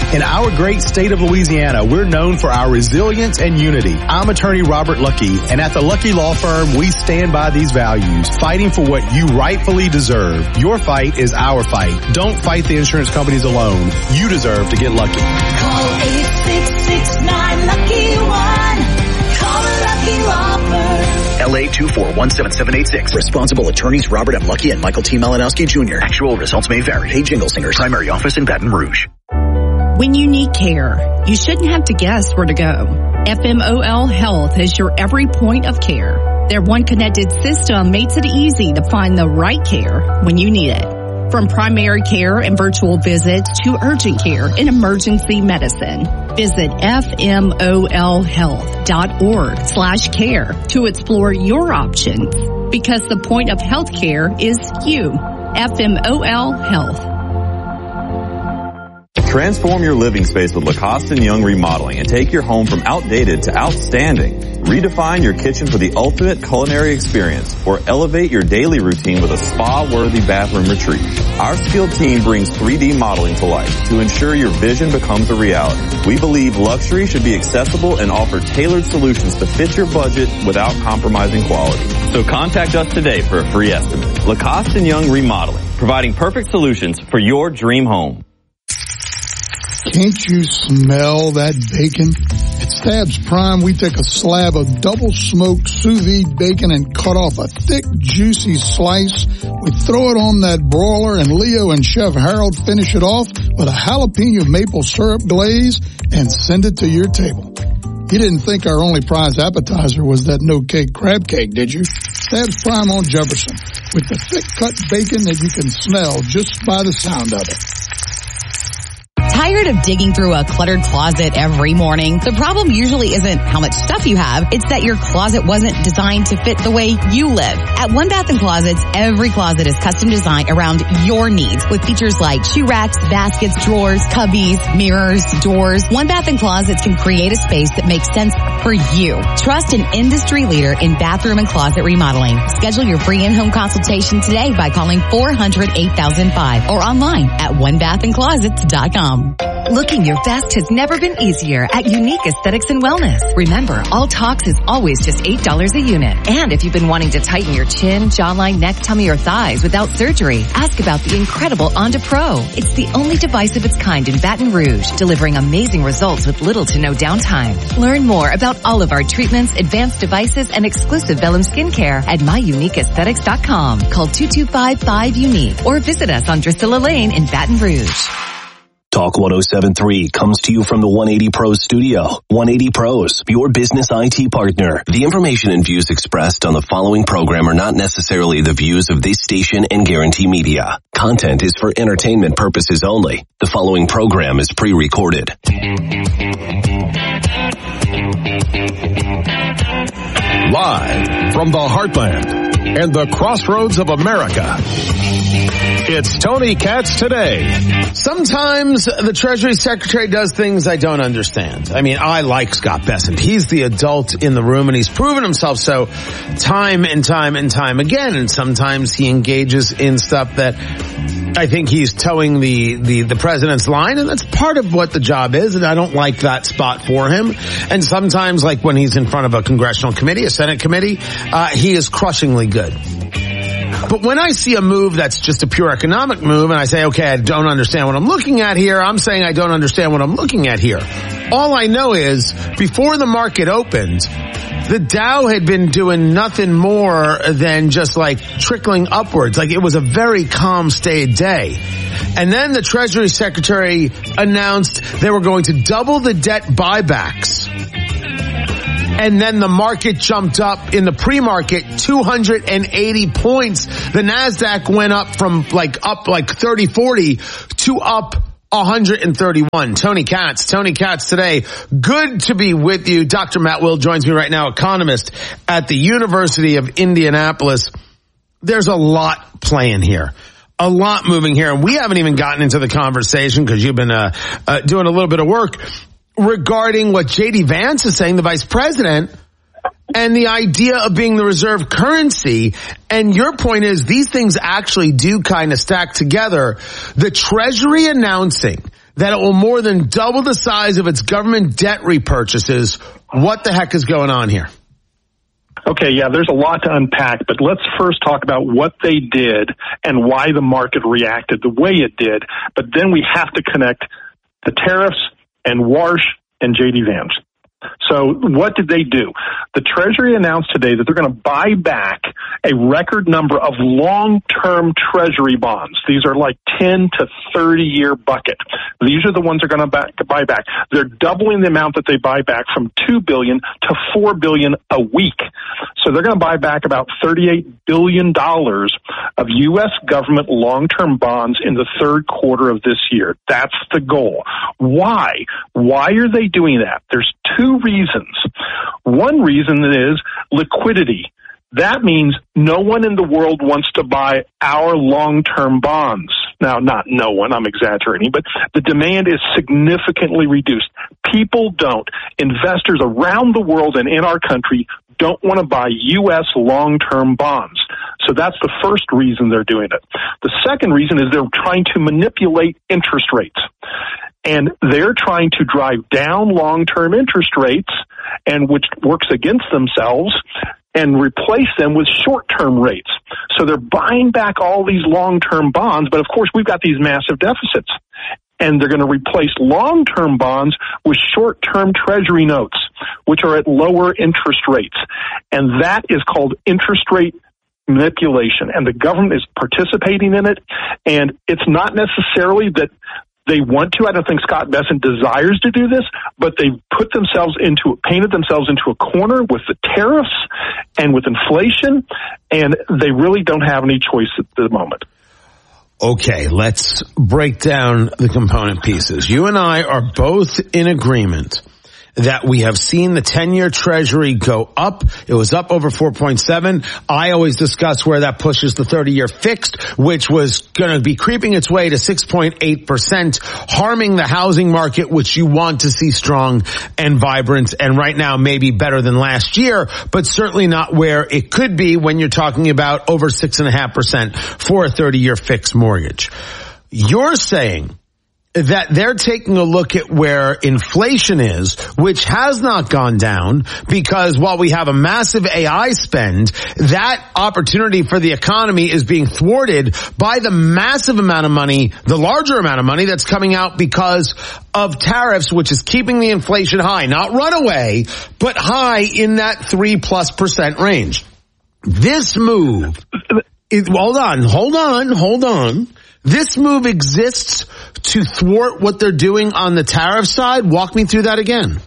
In our great state of Louisiana, we're known for our resilience and unity. I'm attorney Robert Lucky, and at the Lucky Law Firm, we stand by these values, fighting for what you rightfully deserve. Your fight is our fight. Don't fight the insurance companies alone. You deserve to get lucky. Call 866-9-LUCKY-1. Call the Lucky Law Firm. LA 2417786. Responsible attorneys Robert M. Lucky and Michael T. Malinowski Jr. Actual results may vary. Hey, Jingle Singers. Primary office in Baton Rouge. When you need care, you shouldn't have to guess where to go. FMOL Health is your every point of care. Their one connected system makes it easy to find the right care when you need it. From primary care and virtual visits to urgent care and emergency medicine. Visit FMOLhealth.org/care to explore your options. Because the point of healthcare is you. FMOL Health. Transform your living space with Lacoste & Young Remodeling and take your home from outdated to outstanding. Redefine your kitchen for the ultimate culinary experience or elevate your daily routine with a spa-worthy bathroom retreat. Our skilled team brings 3D modeling to life to ensure your vision becomes a reality. We believe luxury should be accessible and offer tailored solutions to fit your budget without compromising quality. So contact us today for a free estimate. Lacoste & Young Remodeling, providing perfect solutions for your dream home. Can't you smell that bacon? At Stabs Prime, we take a slab of double-smoked sous vide bacon and cut off a thick, juicy slice. We throw it on that broiler, and Leo and Chef Harold finish it off with a jalapeno maple syrup glaze and send it to your table. You didn't think our only prize appetizer was that no-cake crab cake, did you? Stabs Prime on Jefferson, with the thick-cut bacon that you can smell just by the sound of it. Tired of digging through a cluttered closet every morning? The problem usually isn't how much stuff you have. It's that your closet wasn't designed to fit the way you live. At One Bath & Closets, every closet is custom designed around your needs with features like shoe racks, baskets, drawers, cubbies, mirrors, doors. One Bath & Closets can create a space that makes sense for you. Trust an industry leader in bathroom and closet remodeling. Schedule your free in-home consultation today by calling 400-8005 or online at onebathandclosets.com. Looking your best has never been easier at Unique Aesthetics and Wellness. Remember, all Tox is always just $8 a unit. And if you've been wanting to tighten your chin, jawline, neck, tummy, or thighs without surgery, ask about the incredible Onda Pro. It's the only device of its kind in Baton Rouge, delivering amazing results with little to no downtime. Learn more about all of our treatments, advanced devices, and exclusive Vellum skincare at myuniqueaesthetics.com. Call 225-5UNIQUE or visit us on Drusilla Lane in Baton Rouge. Talk 107.3 comes to you from the 180 Pros studio. 180 Pros, your business IT partner. The information and views expressed on the following program are not necessarily the views of this station and Guarantee Media. Content is for entertainment purposes only. The following program is pre-recorded. Live from the heartland and the crossroads of America, it's Tony Katz Today. Sometimes the Treasury Secretary does things I don't understand. I mean, I like Scott Bessent. He's the adult in the room, and he's proven himself so time and time and time again. And sometimes he engages in stuff that I think he's towing the president's line, and that's part of what the job is, and I don't like that spot for him. And sometimes, like when he's in front of a congressional committee, a Senate committee, he is crushingly good. But when I see a move that's just a pure economic move, and I say, okay, I don't understand what I'm looking at here, I'm saying I don't understand what I'm looking at here. All I know is, before the market opened, the Dow had been doing nothing more than just like trickling upwards. Like it was a very calm, staid day. And then the Treasury Secretary announced they were going to double the debt buybacks. And then the market jumped up in the pre-market 280 points. The NASDAQ went up from like 30, 40 to up 131. Tony Katz Today. Good to be with you. Dr. Matt Will joins me right now, economist at the University of Indianapolis. There's a lot playing here. A lot moving here. And we haven't even gotten into the conversation because you've been doing a little bit of work regarding what J.D. Vance is saying, the vice president, and the idea of being the reserve currency. And your point is these things actually do kind of stack together. The Treasury announcing that it will more than double the size of its government debt repurchases. What the heck is going on here? Okay, yeah, there's a lot to unpack, but let's first talk about what they did and why the market reacted the way it did. But then we have to connect the tariffs and Warsh and J.D. Vance. So what did they do? The Treasury announced today that they're going to buy back a record number of long-term Treasury bonds. These are like 10 to 30-year bucket. These are the ones they're going to buy back. They're doubling the amount that they buy back from $2 billion to $4 billion a week. So they're going to buy back about $38 billion of U.S. government long-term bonds in the third quarter of this year. That's the goal. Why? Why are they doing that? There's two reasons. One reason is liquidity. That means no one in the world wants to buy our long-term bonds. Now, not no one, I'm exaggerating, but the demand is significantly reduced. People don't. Investors around the world and in our country don't want to buy U.S. long-term bonds. So that's the first reason they're doing it. The second reason is they're trying to manipulate interest rates. And they're trying to drive down long-term interest rates, and which works against themselves, and replace them with short-term rates. So they're buying back all these long-term bonds, but of course we've got these massive deficits. And they're going to replace long-term bonds with short-term Treasury notes, which are at lower interest rates. And that is called interest rate manipulation. And the government is participating in it. And it's not necessarily that they want to. I don't think Scott Bessent desires to do this, but they've painted themselves into a corner with the tariffs and with inflation, and they really don't have any choice at the moment. Okay, let's break down the component pieces. You and I are both in agreement that we have seen the 10-year Treasury go up. It was up over 4.7. I always discuss where that pushes the 30-year fixed, which was going to be creeping its way to 6.8%, harming the housing market, which you want to see strong and vibrant, and right now maybe better than last year, but certainly not where it could be when you're talking about over 6.5% for a 30-year fixed mortgage. You're saying that they're taking a look at where inflation is, which has not gone down, because while we have a massive AI spend, that opportunity for the economy is being thwarted by the massive amount of money, the larger amount of money that's coming out because of tariffs, which is keeping the inflation high, not runaway, but high in that 3+% range. This move, hold on. This move exists to thwart what they're doing on the tariff side. Walk me through that again.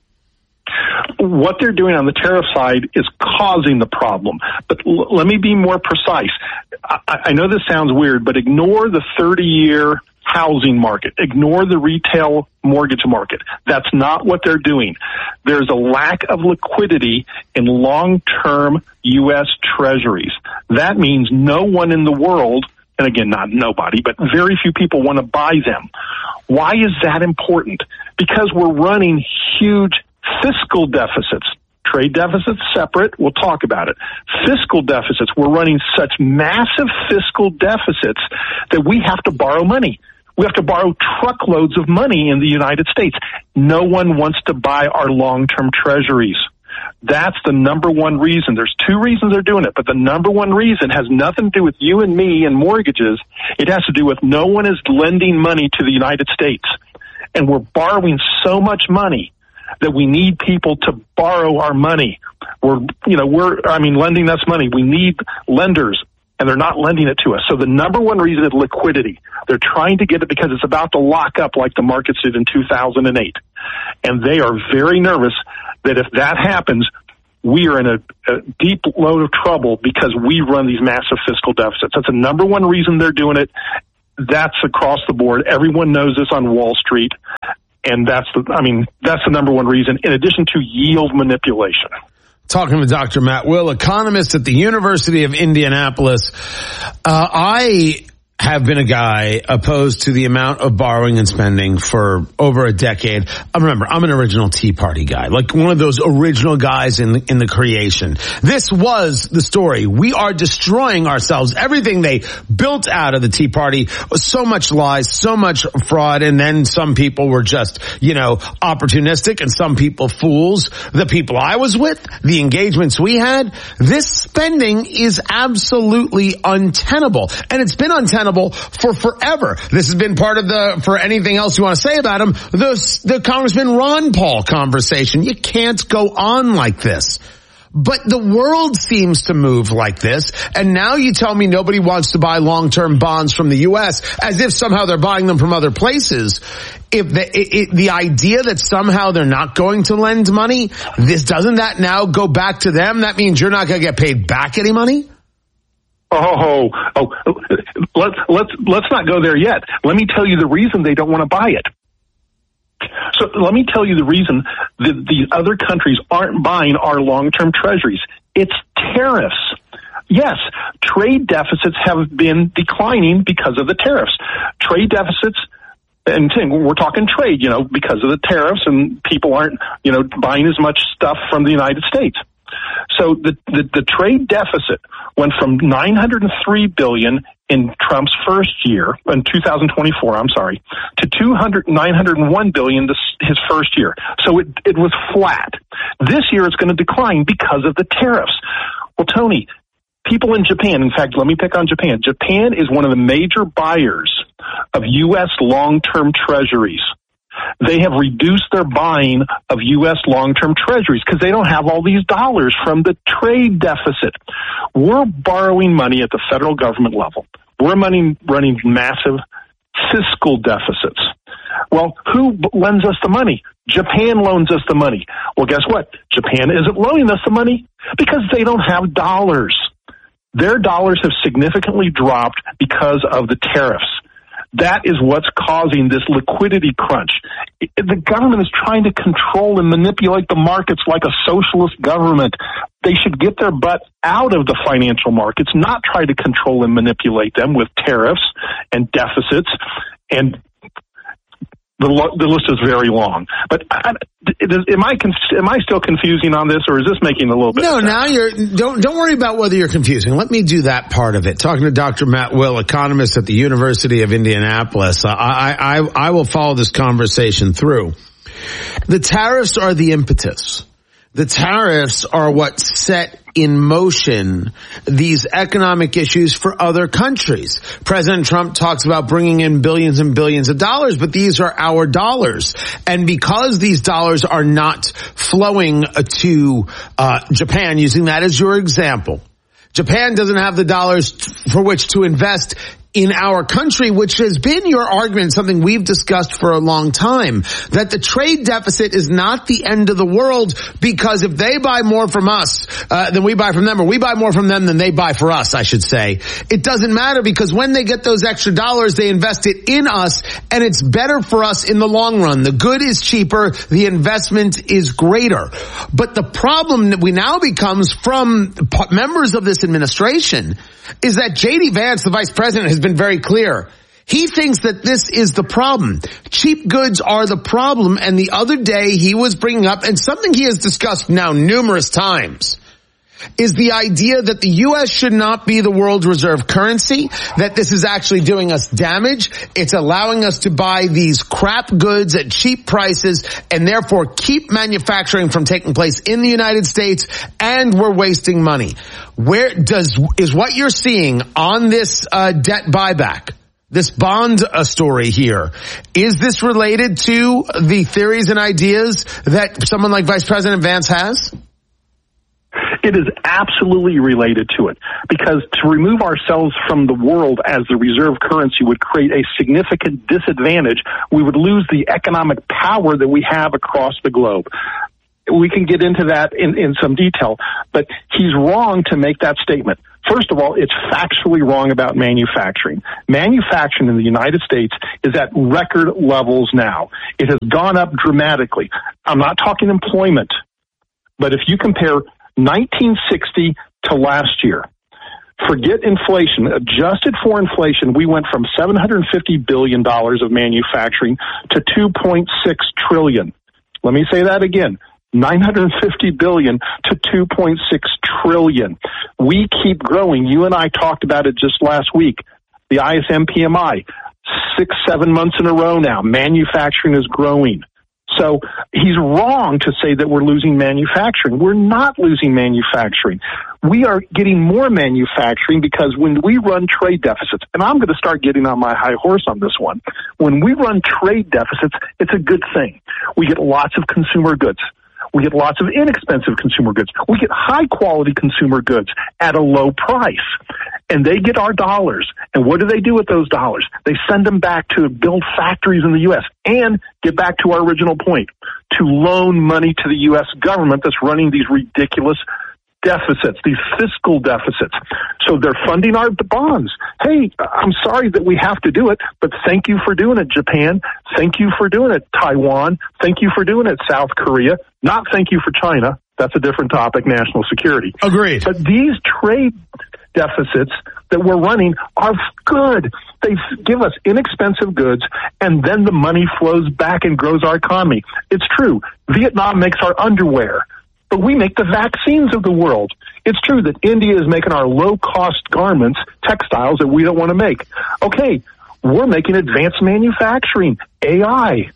What they're doing on the tariff side is causing the problem. But let me be more precise. I know this sounds weird, but ignore the 30-year housing market. Ignore the retail mortgage market. That's not what they're doing. There's a lack of liquidity in long-term U.S. treasuries. That means no one in the world, and again, not nobody, but very few people want to buy them. Why is that important? Because we're running huge fiscal deficits. Trade deficits separate. We'll talk about it. Fiscal deficits. We're running such massive fiscal deficits that we have to borrow money. We have to borrow truckloads of money in the United States. No one wants to buy our long-term treasuries. That's the number one reason. There's two reasons they're doing it, but the number one reason has nothing to do with you and me and mortgages. It has to do with no one is lending money to the United States. And we're borrowing so much money that we need people to borrow our money. Lending us money. We need lenders, and they're not lending it to us. So the number one reason is liquidity. They're trying to get it because it's about to lock up like the markets did in 2008. And they are very nervous that if that happens, we are in a deep load of trouble because we run these massive fiscal deficits. That's the number one reason they're doing it. That's across the board. Everyone knows this on Wall Street. And that's the number one reason, in addition to yield manipulation. Talking with Dr. Matt Will, economist at the University of Indianapolis. I have been a guy opposed to the amount of borrowing and spending for over a decade. Remember, I'm an original Tea Party guy, like one of those original guys in the creation. This was the story. We are destroying ourselves. Everything they built out of the Tea Party was so much lies, so much fraud, and then some people were just, opportunistic, and some people fools. The people I was with, the engagements we had, this spending is absolutely untenable. And it's been untenable for forever. This has been part of for anything else you want to say about him, the Congressman Ron Paul conversation. You can't go on like this. But the world seems to move like this, and now you tell me nobody wants to buy long-term bonds from the U.S. as if somehow they're buying them from other places. If the idea that somehow they're not going to lend money, doesn't that now go back to them? That means you're not going to get paid back any money? Let's not go there yet. Let me tell you the reason they don't want to buy it. So let me tell you the reason that the other countries aren't buying our long-term treasuries. It's tariffs. Yes, trade deficits have been declining because of the tariffs. Trade deficits, and we're talking trade, because of the tariffs, and people aren't, buying as much stuff from the United States. So the trade deficit went from $903 billion in Trump's first year, in 2024, to $901 billion his first year. So it was flat. This year it's going to decline because of the tariffs. Well, Tony, people in Japan, in fact, let me pick on Japan. Japan is one of the major buyers of U.S. long-term treasuries. They have reduced their buying of U.S. long-term treasuries because they don't have all these dollars from the trade deficit. We're borrowing money at the federal government level. We're running massive fiscal deficits. Well, who lends us the money? Japan loans us the money. Well, guess what? Japan isn't loaning us the money because they don't have dollars. Their dollars have significantly dropped because of the tariffs. That is what's causing this liquidity crunch. The government is trying to control and manipulate the markets like a socialist government. They should get their butt out of the financial markets, not try to control and manipulate them with tariffs and deficits. And the list is very long. But am I still confusing on this, or is this making a little bit? No, now don't worry about whether you're confusing. Let me do that part of it. Talking to Dr. Matt Will, economist at the University of Indianapolis, I will follow this conversation through. The tariffs are the impetus. The tariffs are what set in motion these economic issues for other countries. President Trump talks about bringing in billions and billions of dollars, but these are our dollars. And because these dollars are not flowing to Japan, using that as your example, Japan doesn't have the dollars for which to invest in our country, which has been your argument, something we've discussed for a long time, that the trade deficit is not the end of the world, because if they buy more from us than we buy from them, or we buy more from them than they buy for us, I should say, it doesn't matter, because when they get those extra dollars, they invest it in us, and it's better for us in the long run. The good is cheaper, the investment is greater. But the problem that we now becomes from members of this administration is that J.D. Vance, the vice president, has been very clear. He thinks that this is the problem. Cheap goods are the problem. And the other day he was bringing up, and something he has discussed now numerous times, is the idea that the U.S. should not be the world reserve currency, that this is actually doing us damage. It's allowing us to buy these crap goods at cheap prices and therefore keep manufacturing from taking place in the United States, and we're wasting money. Is what you're seeing on this debt buyback, this bond story here, is this related to the theories and ideas that someone like Vice President Vance has? It is absolutely related to it, because to remove ourselves from the world as the reserve currency would create a significant disadvantage. We would lose the economic power that we have across the globe. We can get into that in some detail, but he's wrong to make that statement. First of all, it's factually wrong about manufacturing. Manufacturing in the United States is at record levels now. It has gone up dramatically. I'm not talking employment, but if you compare 1960 to last year, Forget inflation. Adjusted for inflation, we went from $750 billion of manufacturing to $2.6 trillion. Let me say that again. $950 billion to $2.6 trillion. We keep growing. You and I talked about it just last week. The ISM PMI, 6-7 months in a row now. Manufacturing is growing. So he's wrong to say that we're losing manufacturing. We're not losing manufacturing. We are getting more manufacturing because when we run trade deficits, and I'm going to start getting on my high horse on this one, when we run trade deficits, it's a good thing. We get lots of consumer goods. We get lots of inexpensive consumer goods. We get high-quality consumer goods at a low price. And they get our dollars. And what do they do with those dollars? They send them back to build factories in the U.S. and get back to our original point, to loan money to the U.S. government that's running these ridiculous deficits, these fiscal deficits. So they're funding our bonds. Hey, I'm sorry that we have to do it, but thank you for doing it, Japan. Thank you for doing it, Taiwan. Thank you for doing it, South Korea. Not thank you for China. That's a different topic, national security. Agreed. But these trade deficits that we're running are good. They give us inexpensive goods, and then the money flows back and grows our economy. It's true. Vietnam makes our underwear, but we make the vaccines of the world. It's true that India is making our low-cost garments, textiles that we don't want to make. Okay, we're making advanced manufacturing, AI.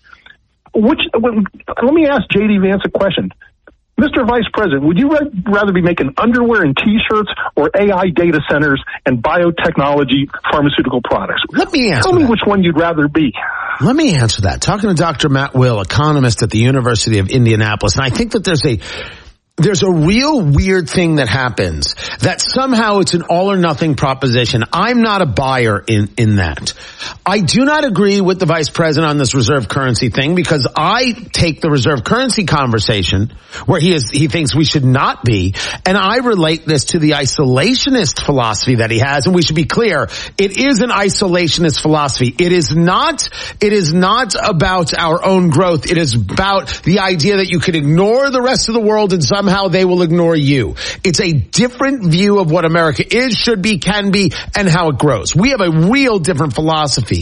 Let me ask J.D. Vance a question. Mr. Vice President, would you rather be making underwear and T-shirts or AI data centers and biotechnology pharmaceutical products? Let me answer Tell me which one you'd rather be. Let me answer that. Talking to Dr. Matt Will, economist at the University of Indianapolis, and I think that there's a real weird thing that happens, that somehow it's an all or nothing proposition. I'm not a buyer in that. I do not agree with the vice president on this reserve currency thing, because I take the reserve currency conversation where he thinks we should not be, and I relate this to the isolationist philosophy that he has. And we should be clear, it is an isolationist philosophy. It is not about our own growth. It is about the idea that you can ignore the rest of the world and somehow they will ignore you. It's a different view of what America is, should be, can be, and how it grows. We have a real different philosophy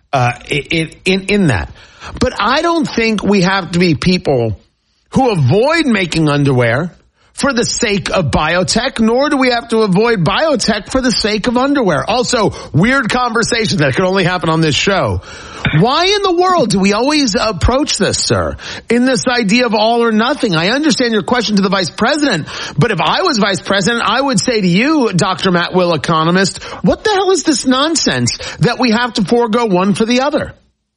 in that. But I don't think we have to be people who avoid making underwear for the sake of biotech, nor do we have to avoid biotech for the sake of underwear. Also, weird conversation that could only happen on this show. Why in the world do we always approach this, sir, in this idea of all or nothing? I understand your question to the vice president, but if I was vice president, I would say to you, Dr. Matt Will, economist, what the hell is this nonsense that we have to forego one for the other?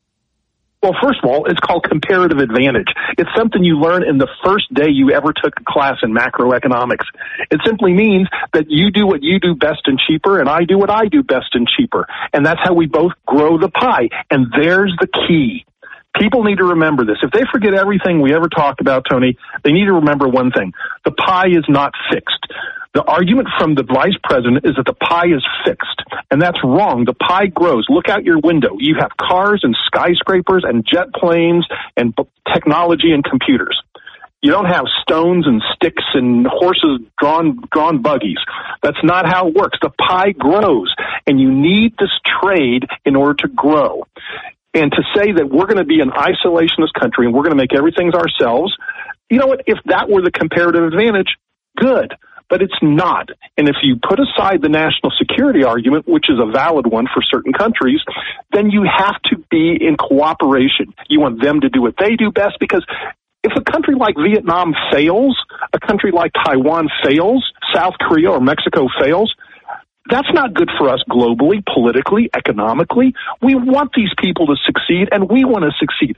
Well, first of all, it's called comparative advantage. It's something you learn in the first day you ever took a class in macroeconomics. It simply means that you do what you do best and cheaper, and I do what I do best and cheaper. And that's how we both grow the pie. And there's the key. People need to remember this. If they forget everything we ever talked about, Tony, they need to remember one thing. The pie is not fixed. The argument from the vice president is that the pie is fixed, and that's wrong. The pie grows. Look out your window. You have cars and skyscrapers and jet planes and technology and computers. You don't have stones and sticks and horses drawn buggies. That's not how it works. The pie grows, and you need this trade in order to grow. And to say that we're going to be an isolationist country and we're going to make everything ourselves, you know what? If that were the comparative advantage, good. But it's not. And if you put aside the national security argument, which is a valid one for certain countries, then you have to be in cooperation. You want them to do what they do best, because if a country like Vietnam fails, a country like Taiwan fails, South Korea or Mexico fails, that's not good for us globally, politically, economically. We want these people to succeed, and we want to succeed.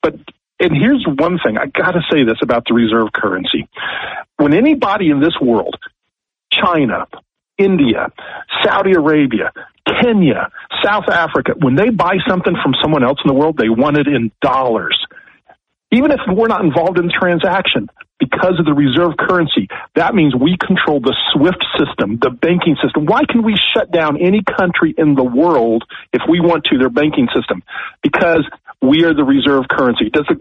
And here's one thing. I got to say this about the reserve currency. When anybody in this world, China, India, Saudi Arabia, Kenya, South Africa, when they buy something from someone else in the world, they want it in dollars. Even if we're not involved in the transaction, because of the reserve currency, that means we control the SWIFT system, the banking system. Why can we shut down any country in the world if we want to, their banking system? Because we are the reserve currency. Does the